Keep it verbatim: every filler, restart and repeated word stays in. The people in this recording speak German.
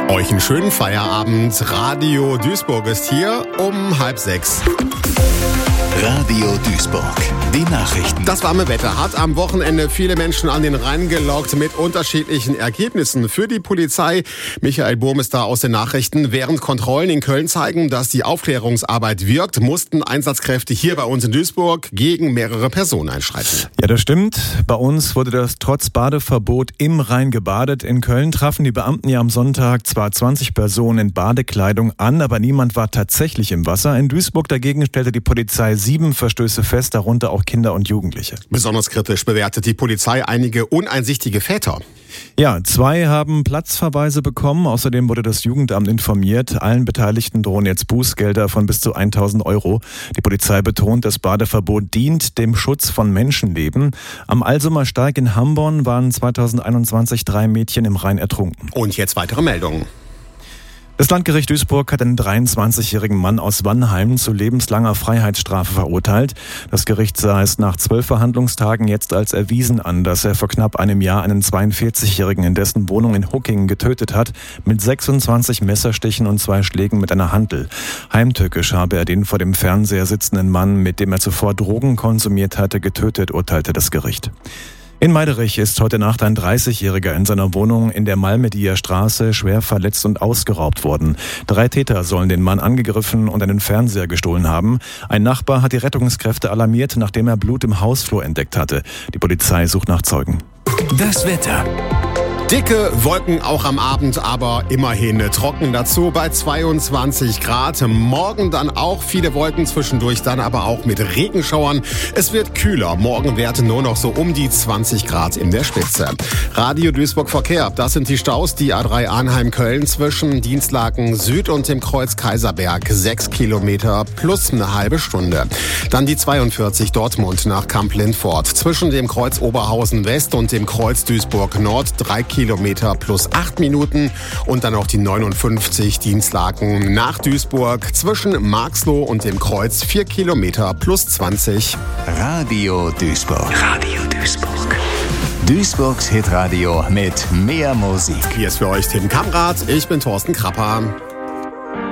Euch einen schönen Feierabend. Radio Duisburg ist hier um halb sechs. Radio Duisburg, die Nachrichten. Das warme Wetter hat am Wochenende viele Menschen an den Rhein gelockt mit unterschiedlichen Ergebnissen. Für die Polizei, Michael Burmester aus den Nachrichten, während Kontrollen in Köln zeigen, dass die Aufklärungsarbeit wirkt, mussten Einsatzkräfte hier bei uns in Duisburg gegen mehrere Personen einschreiten. Ja, das stimmt. Bei uns wurde das trotz Badeverbot im Rhein gebadet. In Köln trafen die Beamten ja am Sonntag zwar zwanzig Personen in Badekleidung an, aber niemand war tatsächlich im Wasser. In Duisburg dagegen stellte die Polizei sieben Verstöße fest, darunter auch Kinder und Jugendliche. Besonders kritisch bewertet die Polizei einige uneinsichtige Väter. Ja, zwei haben Platzverweise bekommen. Außerdem wurde das Jugendamt informiert. Allen Beteiligten drohen jetzt Bußgelder von bis zu tausend Euro. Die Polizei betont, das Badeverbot dient dem Schutz von Menschenleben. Am Alsumer Steig in Hamborn waren zweitausendeinundzwanzig drei Mädchen im Rhein ertrunken. Und jetzt weitere Meldungen. Das Landgericht Duisburg hat einen dreiundzwanzigjährigen Mann aus Wannheim zu lebenslanger Freiheitsstrafe verurteilt. Das Gericht sah es nach zwölf Verhandlungstagen jetzt als erwiesen an, dass er vor knapp einem Jahr einen zweiundvierzigjährigen in dessen Wohnung in Huckingen getötet hat, mit sechsundzwanzig Messerstichen und zwei Schlägen mit einer Hantel. Heimtückisch habe er den vor dem Fernseher sitzenden Mann, mit dem er zuvor Drogen konsumiert hatte, getötet, urteilte das Gericht. In Meiderich ist heute Nacht ein dreißigjähriger in seiner Wohnung in der Malmedier Straße schwer verletzt und ausgeraubt worden. Drei Täter sollen den Mann angegriffen und einen Fernseher gestohlen haben. Ein Nachbar hat die Rettungskräfte alarmiert, nachdem er Blut im Hausflur entdeckt hatte. Die Polizei sucht nach Zeugen. Das Wetter. Dicke Wolken auch am Abend, aber immerhin trocken dazu bei zweiundzwanzig Grad. Morgen dann auch viele Wolken zwischendurch, dann aber auch mit Regenschauern. Es wird kühler. Morgen Werte nur noch so um die zwanzig Grad in der Spitze. Radio Duisburg Verkehr. Das sind die Staus. Die A drei Arnheim-Köln zwischen Dienstlaken Süd und dem Kreuz Kaiserberg. Sechs Kilometer plus eine halbe Stunde. Dann die zweiundvierzig Dortmund nach Kamp-Lindfort. Zwischen dem Kreuz Oberhausen West und dem Kreuz Duisburg Nord. Drei Kilometer plus acht Minuten. Und dann auch die neunundfünfzig Dienstlaken nach Duisburg. Zwischen Marxloh und dem Kreuz vier Kilometer plus zwanzig. Radio Duisburg. Radio Duisburg. Duisburgs Hitradio mit mehr Musik. Hier ist für euch Tim Kamrath. Ich bin Thorsten Krapper.